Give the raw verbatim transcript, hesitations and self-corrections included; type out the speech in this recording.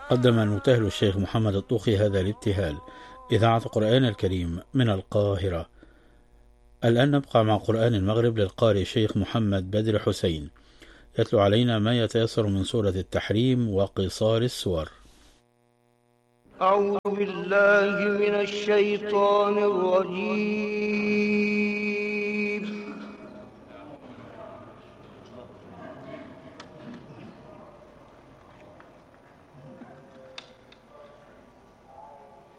قدم المبتهل الشيخ محمد الطوخي هذا الابتهال. إذاعة القرآن الكريم من القاهرة. الآن نبقى مع قرآن المغرب للقارئ الشيخ محمد بدر حسين، يتلو علينا ما يتيسر من سورة التحريم وقصار السور. أعوذ بالله من الشيطان الرجيم.